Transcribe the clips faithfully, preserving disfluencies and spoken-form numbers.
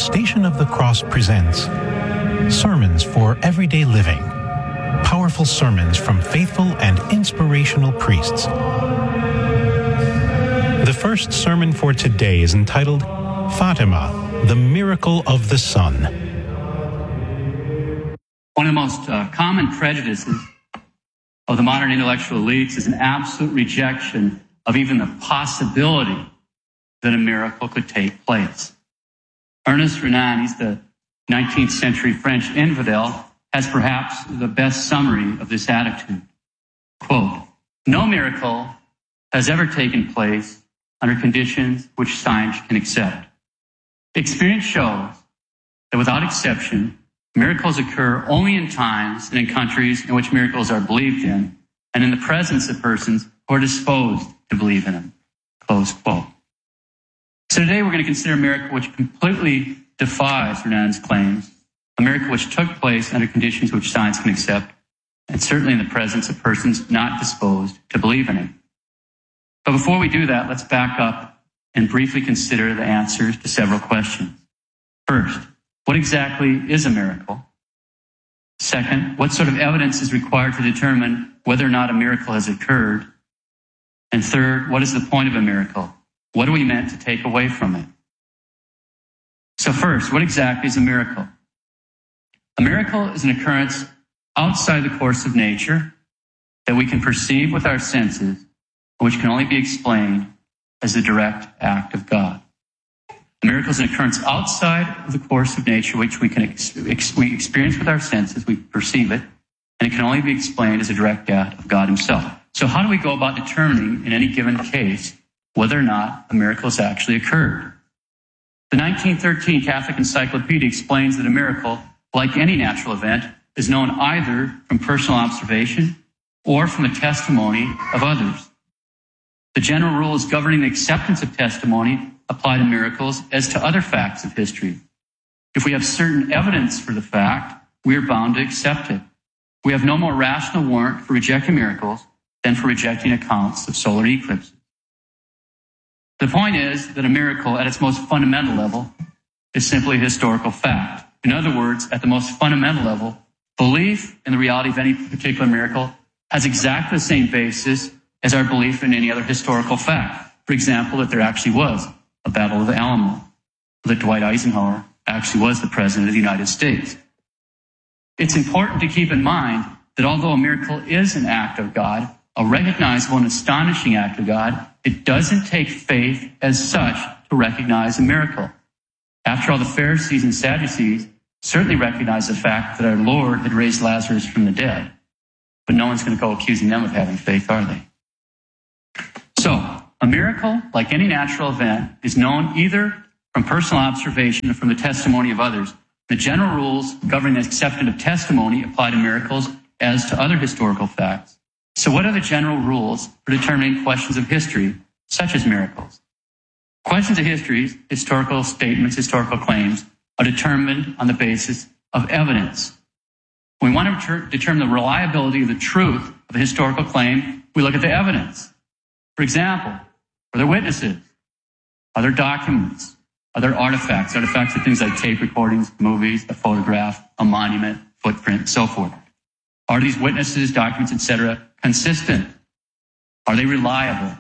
Station of the Cross presents Sermons for Everyday Living. Powerful sermons from faithful and inspirational priests. The first sermon for today is entitled Fatima, the Miracle of the Sun. One of the most uh, common prejudices of the modern intellectual elites is an absolute rejection of even the possibility that a miracle could take place. Ernest Renan, he's the nineteenth century French infidel, has perhaps the best summary of this attitude. Quote, "No miracle has ever taken place under conditions which science can accept. Experience shows that without exception, miracles occur only in times and in countries in which miracles are believed in, and in the presence of persons who are disposed to believe in them." Close quote. So today we're going to consider a miracle which completely defies Renan's claims, a miracle which took place under conditions which science can accept, and certainly in the presence of persons not disposed to believe in it. But before we do that, let's back up and briefly consider the answers to several questions. First, what exactly is a miracle? Second, what sort of evidence is required to determine whether or not a miracle has occurred? And third, what is the point of a miracle? What are we meant to take away from it? So first, what exactly is a miracle? A miracle is an occurrence outside the course of nature that we can perceive with our senses, which can only be explained as the direct act of God. A miracle is an occurrence outside of the course of nature, which we can ex- ex- we experience with our senses, we perceive it, and it can only be explained as a direct act of God himself. So how do we go about determining in any given case whether or not a miracle has actually occurred? The nineteen thirteen Catholic Encyclopedia explains that a miracle, like any natural event, is known either from personal observation or from the testimony of others. The general rules governing the acceptance of testimony apply to miracles as to other facts of history. If we have certain evidence for the fact, we are bound to accept it. We have no more rational warrant for rejecting miracles than for rejecting accounts of solar eclipses. The point is that a miracle at its most fundamental level is simply a historical fact. In other words, at the most fundamental level, belief in the reality of any particular miracle has exactly the same basis as our belief in any other historical fact. For example, that there actually was a Battle of the Alamo, that Dwight Eisenhower actually was the President of the United States. It's important to keep in mind that although a miracle is an act of God, a recognizable and astonishing act of God, it doesn't take faith as such to recognize a miracle. After all, the Pharisees and Sadducees certainly recognized the fact that our Lord had raised Lazarus from the dead. But no one's going to go accusing them of having faith, are they? So, a miracle, like any natural event, is known either from personal observation or from the testimony of others. The general rules governing the acceptance of testimony apply to miracles as to other historical facts. So what are the general rules for determining questions of history, such as miracles? Questions of history, historical statements, historical claims, are determined on the basis of evidence. When we want to determine the reliability of the truth of a historical claim, we look at the evidence. For example, are there witnesses? Are there documents? Are there artifacts? Artifacts are things like tape recordings, movies, a photograph, a monument, footprint, and so forth. Are these witnesses, documents, et cetera consistent? Are they reliable?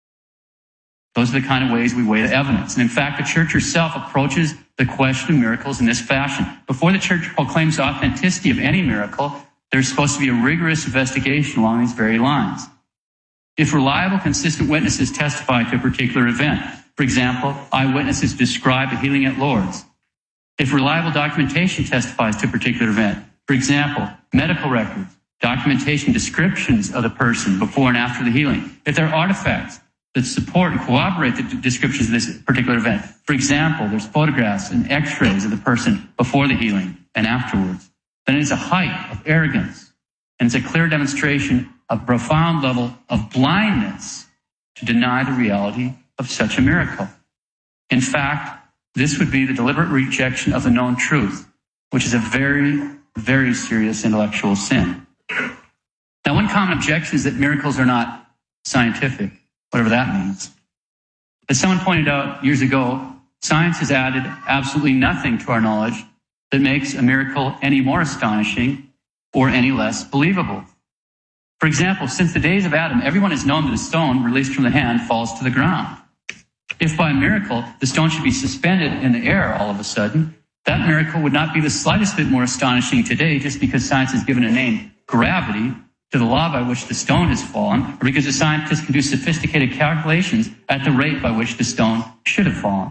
Those are the kind of ways we weigh the evidence. And in fact, the church herself approaches the question of miracles in this fashion. Before the church proclaims the authenticity of any miracle, there's supposed to be a rigorous investigation along these very lines. If reliable, consistent witnesses testify to a particular event, for example, eyewitnesses describe a healing at Lourdes. If reliable documentation testifies to a particular event, for example, medical records, documentation, descriptions of the person before and after the healing. If there are artifacts that support and corroborate the descriptions of this particular event. For example, there's photographs and x-rays of the person before the healing and afterwards. Then it's a height of arrogance, and it's a clear demonstration of a profound level of blindness to deny the reality of such a miracle. In fact, this would be the deliberate rejection of the known truth, which is a very, very serious intellectual sin. Now, one common objection is that miracles are not scientific, whatever that means. As someone pointed out years ago, science has added absolutely nothing to our knowledge that makes a miracle any more astonishing or any less believable. For example, since the days of Adam, everyone has known that a stone released from the hand falls to the ground. If by a miracle the stone should be suspended in the air all of a sudden, that miracle would not be the slightest bit more astonishing today just because science has given a name, gravity, to the law by which the stone has fallen, or because the scientists can do sophisticated calculations at the rate by which the stone should have fallen.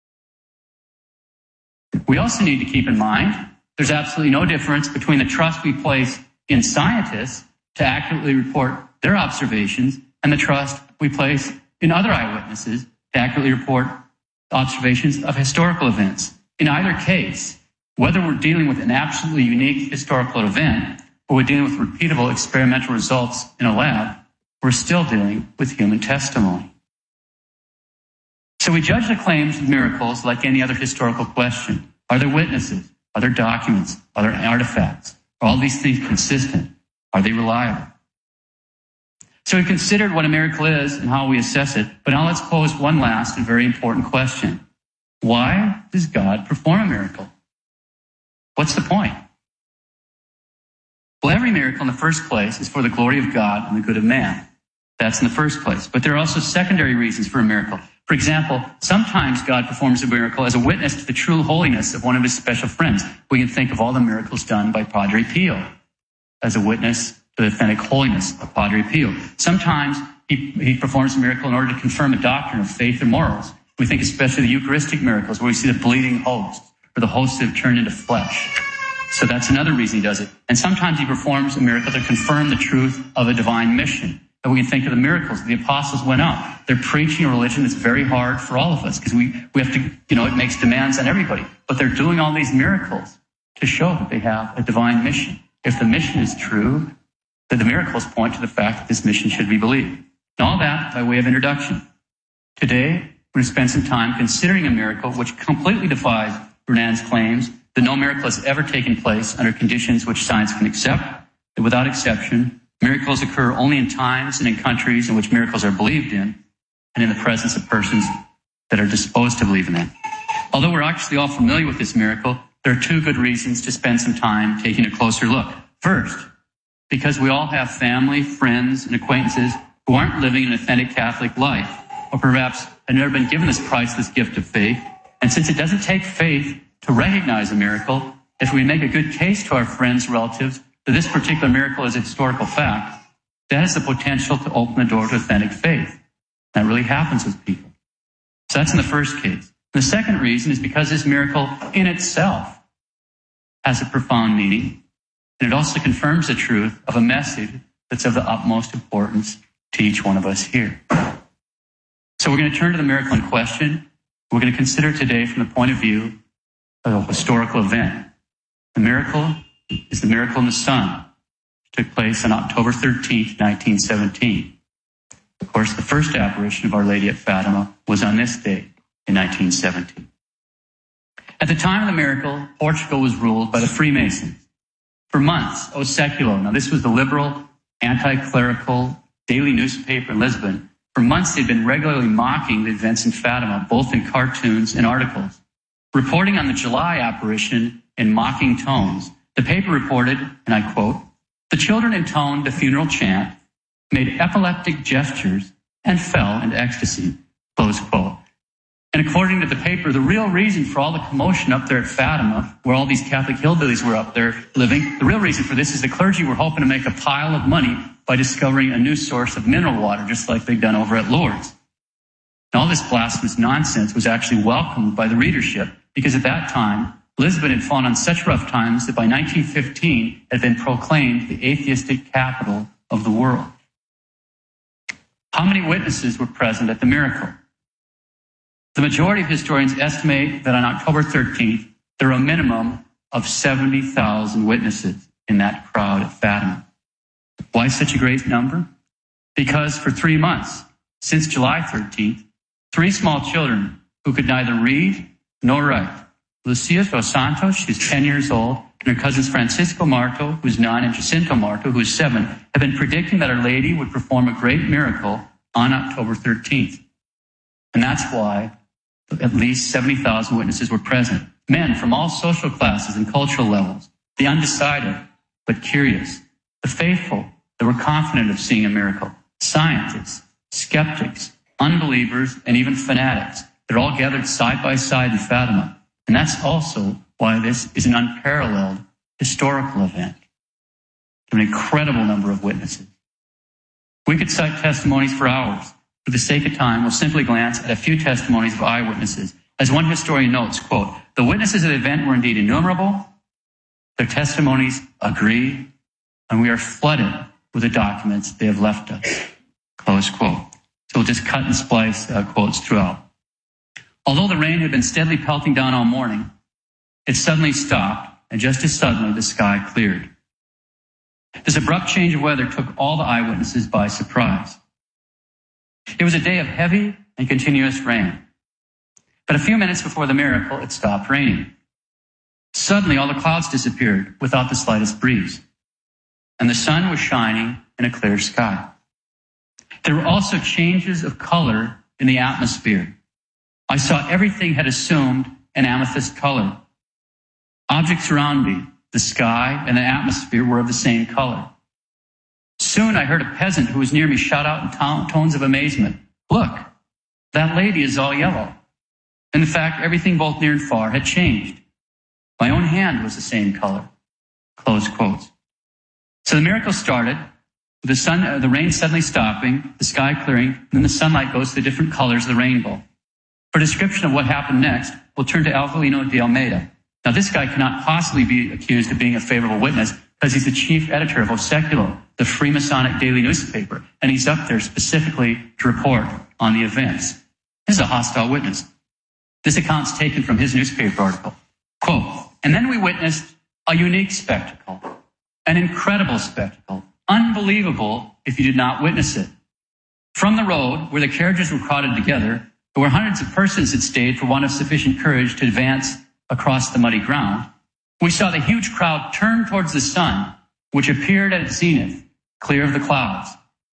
We also need to keep in mind there's absolutely no difference between the trust we place in scientists to accurately report their observations and the trust we place in other eyewitnesses to accurately report observations of historical events. In either case, whether we're dealing with an absolutely unique historical event or we're dealing with repeatable experimental results in a lab, we're still dealing with human testimony. So we judge the claims of miracles like any other historical question. Are there witnesses? Are there documents? Are there artifacts? Are all these things consistent? Are they reliable? So we've considered what a miracle is and how we assess it, but now let's pose one last and very important question. Why does God perform a miracle? What's the point? Well, every miracle in the first place is for the glory of God and the good of man. That's in the first place. But there are also secondary reasons for a miracle. For example, sometimes God performs a miracle as a witness to the true holiness of one of his special friends. We can think of all the miracles done by Padre Pio as a witness to the authentic holiness of Padre Pio. Sometimes he, he performs a miracle in order to confirm a doctrine of faith and morals. We think especially the Eucharistic miracles where we see the bleeding host, or the hosts that have turned into flesh. So that's another reason he does it. And sometimes he performs a miracle to confirm the truth of a divine mission. And we can think of the miracles. The apostles went out. They're preaching a religion that's very hard for all of us because we, we have to, you know, it makes demands on everybody. But they're doing all these miracles to show that they have a divine mission. If the mission is true, then the miracles point to the fact that this mission should be believed. And all that by way of introduction. Today, we're going to spend some time considering a miracle which completely defies Renan's claims that no miracle has ever taken place under conditions which science can accept, that without exception, miracles occur only in times and in countries in which miracles are believed in, and in the presence of persons that are disposed to believe in them. Although we're actually all familiar with this miracle, there are two good reasons to spend some time taking a closer look. First, because we all have family, friends, and acquaintances who aren't living an authentic Catholic life, or perhaps have never been given this priceless gift of faith. And since it doesn't take faith to recognize a miracle, if we make a good case to our friends, relatives, that this particular miracle is a historical fact, that has the potential to open the door to authentic faith. That really happens with people. So that's in the first case. The second reason is because this miracle in itself has a profound meaning, and it also confirms the truth of a message that's of the utmost importance to each one of us here. So we're going to turn to the miracle in question. We're going to consider today from the point of view of a historical event. The miracle is the miracle in the sun. It took place on October thirteenth, nineteen seventeen. Of course, the first apparition of Our Lady at Fatima was on this date in nineteen seventeen. At the time of the miracle, Portugal was ruled by the Freemasons. For months, O Século, now this was the liberal, anti-clerical daily newspaper in Lisbon. For months, they'd been regularly mocking the events in Fatima, both in cartoons and articles. Reporting on the July apparition in mocking tones, the paper reported, and I quote, "The children intoned the funeral chant, made epileptic gestures, and fell into ecstasy," close quote. And according to the paper, the real reason for all the commotion up there at Fatima, where all these Catholic hillbillies were up there living, the real reason for this is the clergy were hoping to make a pile of money by discovering a new source of mineral water, just like they've done over at Lourdes. And all this blasphemous nonsense was actually welcomed by the readership, because at that time, Lisbon had fallen on such rough times that by nineteen fifteen, it had been proclaimed the atheistic capital of the world. How many witnesses were present at the miracle? The majority of historians estimate that on October thirteenth, there were a minimum of seventy thousand witnesses in that crowd at Fatima. Why such a great number? Because for three months, since July thirteenth, three small children who could neither read nor write, Lucia dos Santos, she's ten years old, and her cousins Francisco Marto, who's nine, and Jacinto Marto, who's seven, have been predicting that Our Lady would perform a great miracle on October thirteenth. And that's why At least seventy thousand witnesses were present. Men from all social classes and cultural levels, the undecided but curious, the faithful that were confident of seeing a miracle, scientists, skeptics, unbelievers, and even fanatics. They're all gathered side by side in Fatima. And that's also why this is an unparalleled historical event. An incredible number of witnesses. We could cite testimonies for hours. For the sake of time, we'll simply glance at a few testimonies of eyewitnesses. As one historian notes, quote, "The witnesses of the event were indeed innumerable. Their testimonies agree, and we are flooded with the documents they have left us." Close quote. So we'll just cut and splice uh, quotes throughout. Although the rain had been steadily pelting down all morning, it suddenly stopped, and just as suddenly the sky cleared. This abrupt change of weather took all the eyewitnesses by surprise. It was a day of heavy and continuous rain. But a few minutes before the miracle, it stopped raining. Suddenly, all the clouds disappeared without the slightest breeze, and the sun was shining in a clear sky. There were also changes of color in the atmosphere. I saw everything had assumed an amethyst color. Objects around me, the sky and the atmosphere, were of the same color. Soon I heard a peasant who was near me shout out in to- tones of amazement, "Look, that lady is all yellow." In fact, everything both near and far had changed. My own hand was the same color. Close quotes. So the miracle started with the sun, uh, the rain suddenly stopping, the sky clearing, and then the sunlight goes to the different colors of the rainbow. For a description of what happened next, we'll turn to Avelino de Almeida. Now, this guy cannot possibly be accused of being a favorable witness because he's the chief editor of O Seculo, the Freemasonic daily newspaper, and he's up there specifically to report on the events. This is a hostile witness. This account's taken from his newspaper article. Quote, "And then we witnessed a unique spectacle, an incredible spectacle, unbelievable if you did not witness it. From the road, where the carriages were crowded together, there were hundreds of persons that stayed for want of sufficient courage to advance across the muddy ground. We saw the huge crowd turn towards the sun, which appeared at its zenith, clear of the clouds.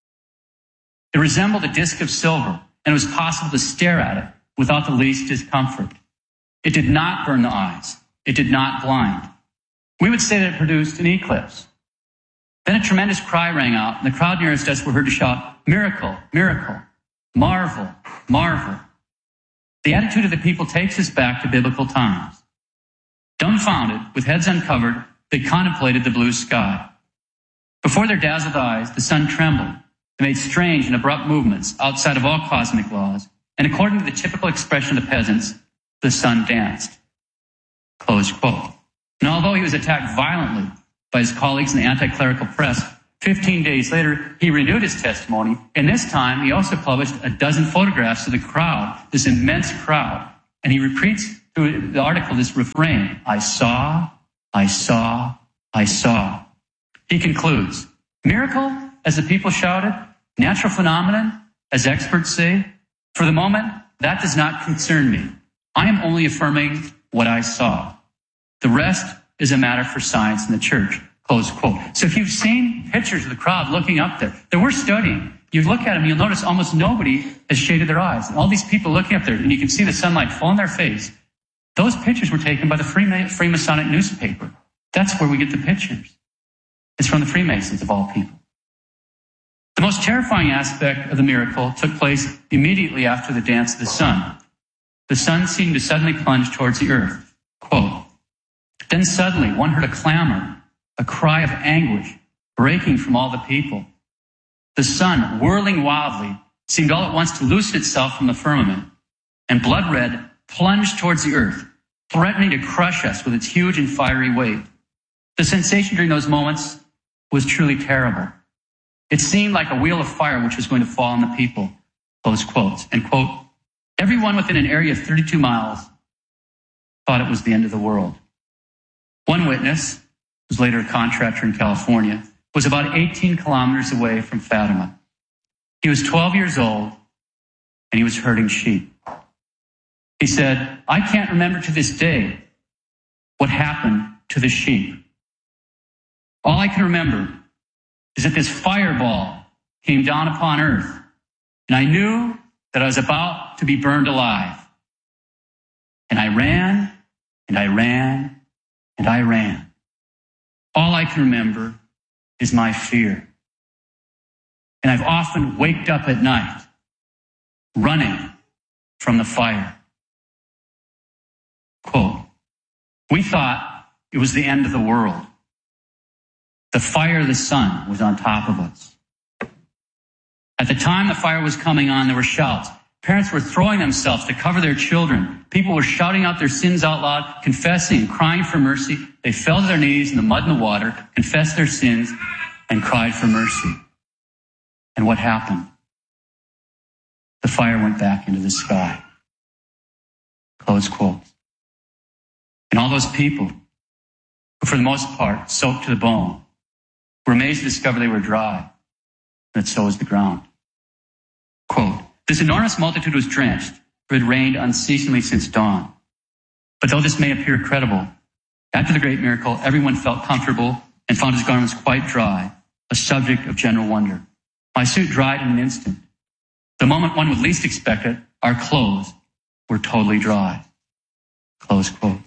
It resembled a disk of silver, and it was possible to stare at it without the least discomfort. It did not burn the eyes. It did not blind. We would say that it produced an eclipse. Then a tremendous cry rang out, and the crowd nearest us were heard to shout, 'Miracle, miracle, marvel, marvel.' The attitude of the people takes us back to biblical times. Dumbfounded, with heads uncovered, they contemplated the blue sky. Before their dazzled eyes, the sun trembled and made strange and abrupt movements outside of all cosmic laws, and according to the typical expression of the peasants, the sun danced." Close quote. And although he was attacked violently by his colleagues in the anti-clerical press, fifteen days later, he renewed his testimony, and this time he also published a dozen photographs of the crowd, this immense crowd, and he repeats through the article this refrain, "I saw, I saw, I saw." He concludes, "Miracle, as the people shouted, natural phenomenon, as experts say, for the moment, that does not concern me. I am only affirming what I saw. The rest is a matter for science and the church." Close quote. So if you've seen pictures of the crowd looking up there, that we're studying, you look at them, you'll notice almost nobody has shaded their eyes. And all these people looking up there, and you can see the sunlight fall in their face. Those pictures were taken by the Freemasonic newspaper. That's where we get the pictures. It's from the Freemasons, of all people. The most terrifying aspect of the miracle took place immediately after the dance of the sun. The sun seemed to suddenly plunge towards the earth. Quote, "Then suddenly one heard a clamor, a cry of anguish breaking from all the people. The sun, whirling wildly, seemed all at once to loosen itself from the firmament, and blood red plunged towards the earth, threatening to crush us with its huge and fiery weight. The sensation during those moments was truly terrible. It seemed like a wheel of fire which was going to fall on the people." Close quotes. And quote, "Everyone within an area of thirty-two miles thought it was the end of the world." One witness, who was later a contractor in California, was about eighteen kilometers away from Fatima. He was twelve years old, and he was herding sheep. He said, "I can't remember to this day what happened to the sheep. All I can remember is that this fireball came down upon earth, and I knew that I was about to be burned alive. And I ran, and I ran, and I ran. All I can remember is my fear. And I've often waked up at night running from the fire. Quote, we thought it was the end of the world. The fire of the sun was on top of us. At the time the fire was coming on, there were shouts. Parents were throwing themselves to cover their children. People were shouting out their sins out loud, confessing and crying for mercy. They fell to their knees in the mud and the water, confessed their sins, and cried for mercy. And what happened? The fire went back into the sky. Close quote. And all those people, who for the most part soaked to the bone, were amazed to discover they were dry, and that so was the ground. Quote, this enormous multitude was drenched, for it had rained unceasingly since dawn. But though this may appear credible, after the great miracle, everyone felt comfortable and found his garments quite dry, a subject of general wonder. My suit dried in an instant. The moment one would least expect it, our clothes were totally dry. Close quote.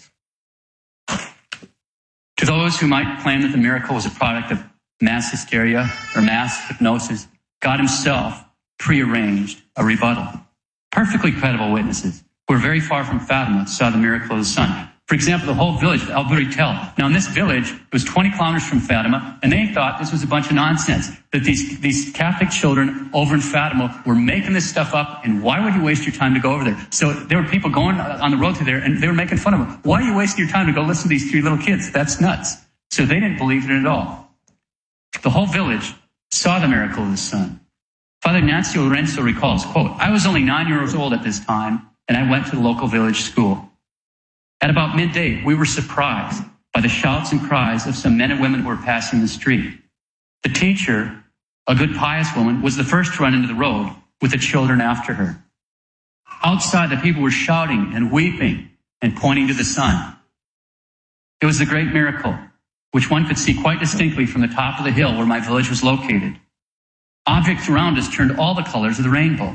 To those who might claim that the miracle was a product of mass hysteria or mass hypnosis, God himself prearranged a rebuttal. Perfectly credible witnesses who were very far from Fatima saw the miracle of the sun. For example, the whole village of Al-Buri Tel. Now, in this village, it was twenty kilometers from Fatima, and they thought this was a bunch of nonsense, that these, these Catholic children over in Fatima were making this stuff up, and why would you waste your time to go over there? So there were people going on the road to there, and they were making fun of them. Why are you wasting your time to go listen to these three little kids? That's nuts. So they didn't believe in it at all. The whole village saw the miracle of the sun. Father Ignacio Lorenzo recalls, quote, I was only nine years old at this time, and I went to the local village school. At about midday, we were surprised by the shouts and cries of some men and women who were passing the street. The teacher, a good pious woman, was the first to run into the road with the children after her. Outside, the people were shouting and weeping and pointing to the sun. It was the great miracle, which one could see quite distinctly from the top of the hill where my village was located. Objects around us turned all the colors of the rainbow.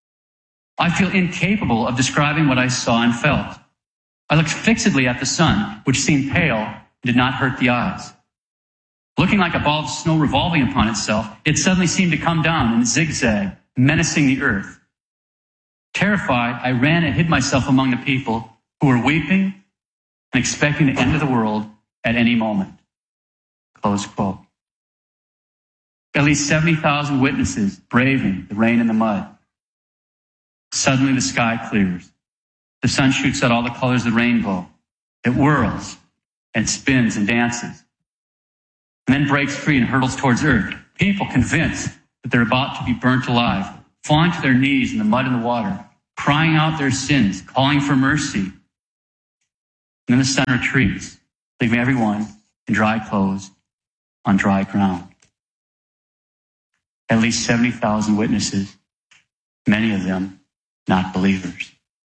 I feel incapable of describing what I saw and felt. I looked fixedly at the sun, which seemed pale and did not hurt the eyes. Looking like a ball of snow revolving upon itself, it suddenly seemed to come down in a zigzag, menacing the earth. Terrified, I ran and hid myself among the people who were weeping and expecting the end of the world at any moment. Close quote. At least seventy thousand witnesses braving the rain and the mud. Suddenly the sky clears. The sun shoots out all the colors of the rainbow. It whirls and spins and dances, and then breaks free and hurtles towards earth. People convinced that they're about to be burnt alive, falling to their knees in the mud and the water, crying out their sins, calling for mercy. And then the sun retreats, leaving everyone in dry clothes on dry ground. At least seventy thousand witnesses, many of them not believers.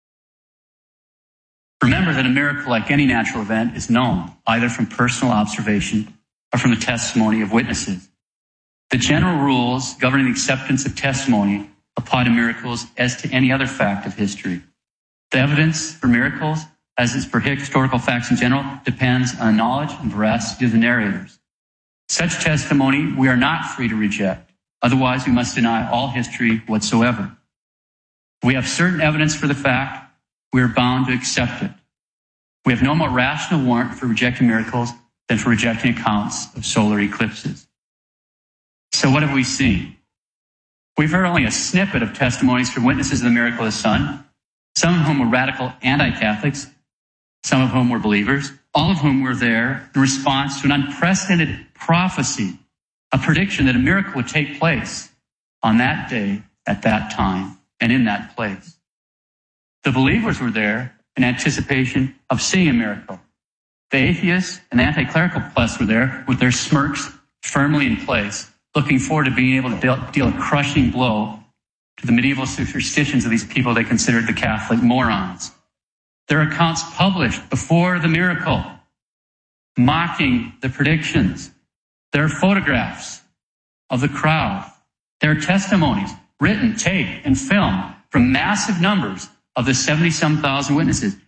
Remember that a miracle, like any natural event, is known either from personal observation or from the testimony of witnesses. The general rules governing the acceptance of testimony apply to miracles as to any other fact of history. The evidence for miracles, as is for historical facts in general, depends on the knowledge and veracity of the narrators. Such testimony we are not free to reject. Otherwise, we must deny all history whatsoever. If we have certain evidence for the fact, we are bound to accept it. We have no more rational warrant for rejecting miracles than for rejecting accounts of solar eclipses. So what have we seen? We've heard only a snippet of testimonies from witnesses of the miracle of the sun, some of whom were radical anti-Catholics, some of whom were believers, all of whom were there in response to an unprecedented prophecy, a prediction that a miracle would take place on that day, at that time, and in that place. The believers were there in anticipation of seeing a miracle. The atheists and the anti-clerical press were there with their smirks firmly in place, looking forward to being able to deal, deal a crushing blow to the medieval superstitions of these people they considered the Catholic morons. Their accounts published before the miracle, mocking the predictions. There are photographs of the crowd. There are testimonies, written, taped, and filmed from massive numbers of the seventy-some thousand witnesses.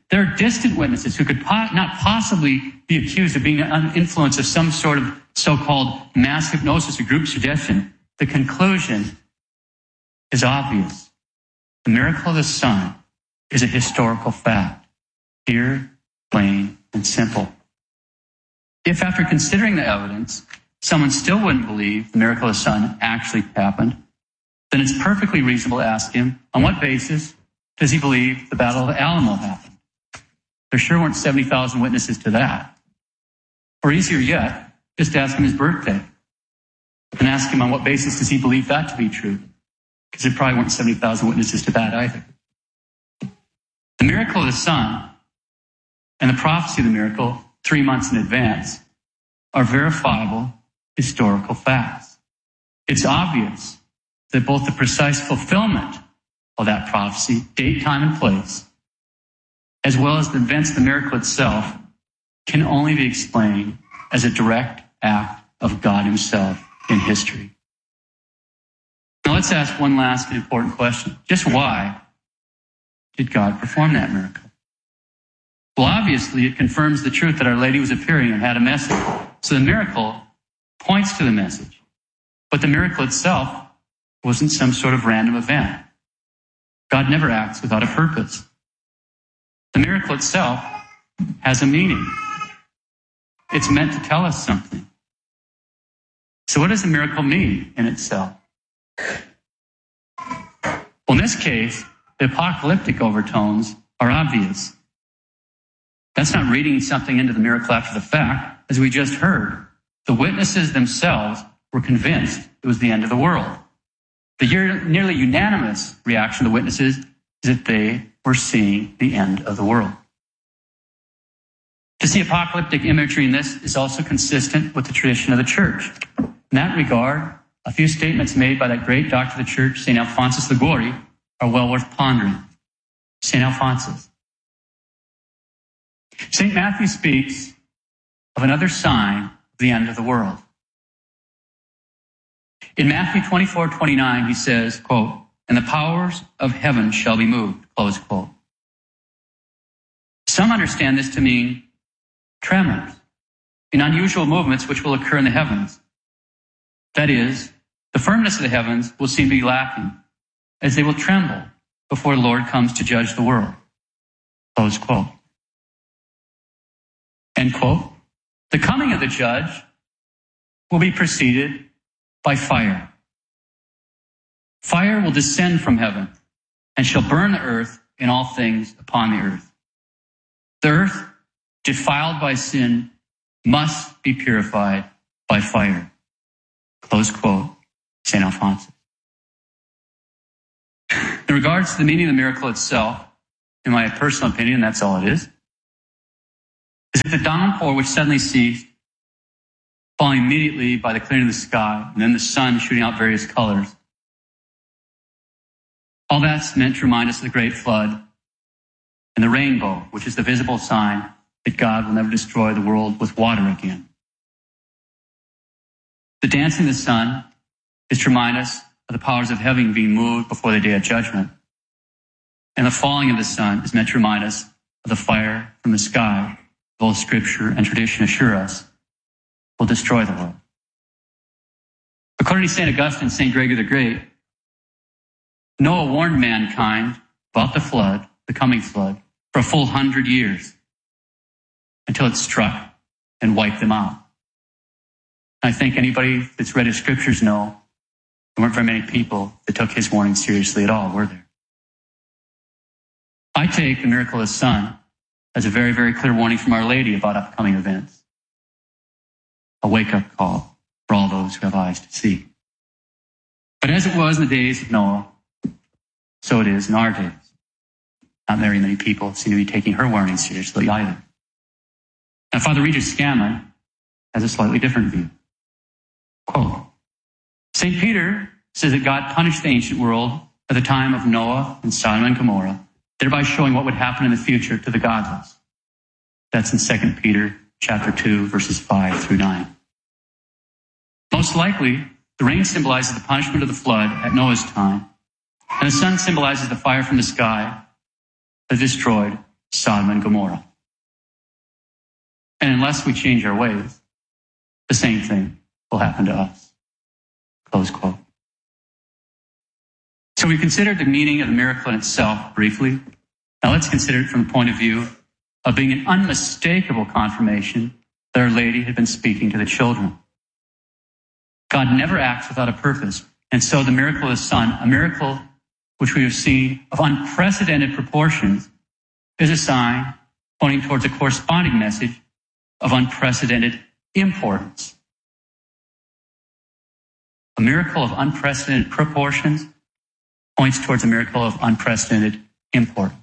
there are distant witnesses who could po- not possibly be accused of being an influence of some sort of so-called mass hypnosis or group suggestion. The conclusion is obvious. The miracle of the sun is a historical fact, clear, plain, and simple. If after considering the evidence, someone still wouldn't believe the miracle of the sun actually happened, then it's perfectly reasonable to ask him, on what basis does he believe the Battle of the Alamo happened? There sure weren't seventy thousand witnesses to that. Or easier yet, just ask him his birthday and ask him on what basis does he believe that to be true, because there probably weren't seventy thousand witnesses to that either. The miracle of the sun and the prophecy of the miracle three months in advance are verifiable historical facts. It's obvious that both the precise fulfillment of that prophecy, date, time, and place, as well as the events of the miracle itself, can only be explained as a direct act of God himself in history. Now let's ask one last and important question. Just why did God perform that miracle? Well, obviously, it confirms the truth that Our Lady was appearing and had a message. So the miracle points to the message. But the miracle itself wasn't some sort of random event. God never acts without a purpose. The miracle itself has a meaning. It's meant to tell us something. So what does a miracle mean in itself? Well, in this case, the apocalyptic overtones are obvious. That's not reading something into the miracle after the fact. As we just heard, the witnesses themselves were convinced it was the end of the world. The nearly unanimous reaction of the witnesses is that they were seeing the end of the world. To see apocalyptic imagery in this is also consistent with the tradition of the church. In that regard, a few statements made by that great doctor of the church, Saint Alphonsus Liguori, are well worth pondering. Saint Alphonsus. Saint Matthew speaks of another sign of the end of the world. In Matthew twenty-four twenty-nine, he says, quote, "And the powers of heaven shall be moved," close quote. Some understand this to mean tremors in unusual movements which will occur in the heavens. That is, the firmness of the heavens will seem to be lacking, as they will tremble before the Lord comes to judge the world. Close quote. End quote. The coming of the judge will be preceded by fire. Fire will descend from heaven and shall burn the earth and all things upon the earth. The earth, defiled by sin, must be purified by fire. Close quote, Saint Alphonsus. In regards to the meaning of the miracle itself, in my personal opinion, that's all it is, is that the downpour which suddenly ceased, following immediately by the clearing of the sky, and then the sun shooting out various colors, all that's meant to remind us of the great flood and the rainbow, which is the visible sign that God will never destroy the world with water again. The dancing of the sun is to remind us of the powers of heaven being moved before the day of judgment. And the falling of the sun is meant to remind us of the fire from the sky, both scripture and tradition assure us will destroy the world. According to Saint Augustine and Saint Gregory the Great, Noah warned mankind about the flood, the coming flood, for a full hundred years until it struck and wiped them out. I think anybody that's read his scriptures know there weren't very many people that took his warning seriously at all, were there? I take the miracle of the sun as a very, very clear warning from Our Lady about upcoming events. A wake-up call for all those who have eyes to see. But as it was in the days of Noah, so it is in our days. Not very many people seem to be taking her warning seriously either. Now, Father Regis Scanlon has a slightly different view. Quote, Saint Peter says that God punished the ancient world at the time of Noah and Sodom and Gomorrah, thereby showing what would happen in the future to the godless. That's in Second Peter chapter two, verses five through nine. Most likely, the rain symbolizes the punishment of the flood at Noah's time, and the sun symbolizes the fire from the sky that destroyed Sodom and Gomorrah. And unless we change our ways, the same thing will happen to us. Close quote. So we considered the meaning of the miracle in itself briefly. Now let's consider it from the point of view of being an unmistakable confirmation that Our Lady had been speaking to the children. God never acts without a purpose. And so the miracle of the Son, a miracle which we have seen of unprecedented proportions, is a sign pointing towards a corresponding message of unprecedented importance. A miracle of unprecedented proportions points towards a miracle of unprecedented importance.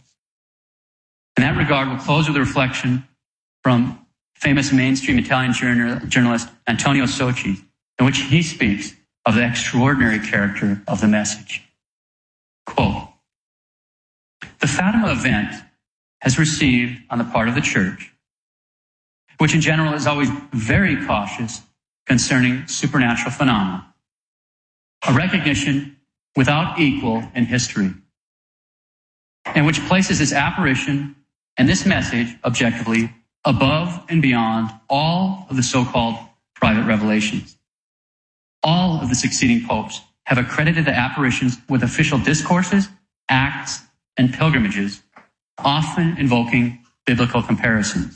In that regard, we'll close with a reflection from famous mainstream Italian journalist Antonio Socci, in which he speaks of the extraordinary character of the message. Quote, "The Fatima event has received on the part of the Church, which in general is always very cautious concerning supernatural phenomena, a recognition without equal in history, and which places this apparition and this message objectively above and beyond all of the so-called private revelations. All of the succeeding popes have accredited the apparitions with official discourses, acts, and pilgrimages, often invoking biblical comparisons.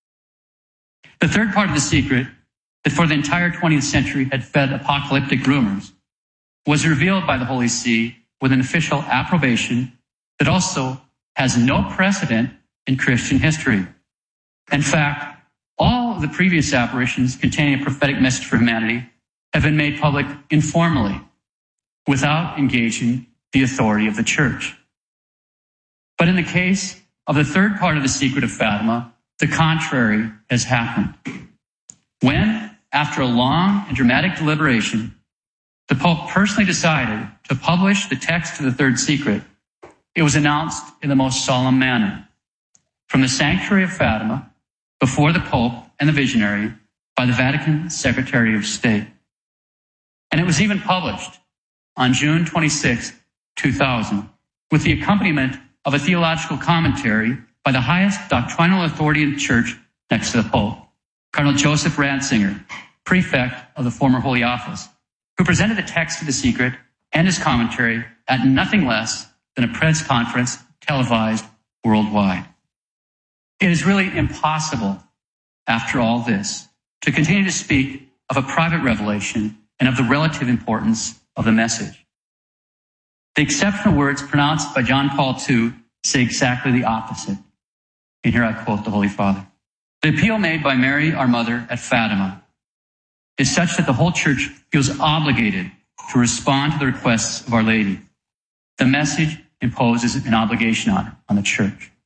The third part of the secret, that for the entire twentieth century had fed apocalyptic rumors, was revealed by the Holy See with an official approbation that also has no precedent in Christian history. In fact, all of the previous apparitions containing a prophetic message for humanity have been made public informally, without engaging the authority of the Church. But in the case of the third part of the secret of Fatima, the contrary has happened. When, after a long and dramatic deliberation, the Pope personally decided to publish the text of the third secret, it was announced in the most solemn manner from the sanctuary of Fatima before the Pope and the visionary by the Vatican Secretary of State. And it was even published on June twenty-sixth, two thousand, with the accompaniment of a theological commentary by the highest doctrinal authority in the Church next to the Pope, Cardinal Joseph Ratzinger, prefect of the former Holy Office, who presented the text of the secret and his commentary at nothing less than a press conference televised worldwide. It is really impossible, after all this, to continue to speak of a private revelation and of the relative importance of the message. The exceptional words pronounced by John Paul the Second say exactly the opposite. And here I quote the Holy Father. "The appeal made by Mary, our mother, at Fatima is such that the whole Church feels obligated to respond to the requests of Our Lady. The message imposes an obligation on, on the Church.